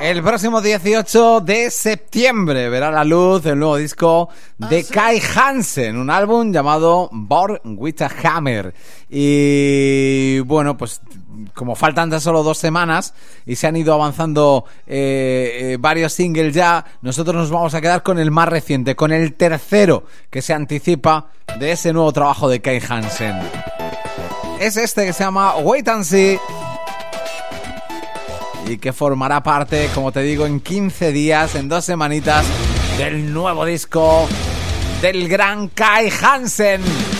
El próximo 18 de septiembre verá la luz el nuevo disco de Kai Hansen, un álbum llamado Born with a Hammer. Y bueno, pues como faltan tan solo 2 semanas y se han ido avanzando varios singles ya, nosotros nos vamos a quedar con el más reciente, con el tercero que se anticipa de ese nuevo trabajo de Kai Hansen. Es este que se llama Wait and See y que formará parte, como te digo, en 15 días, en 2 semanitas, del nuevo disco del gran Kai Hansen.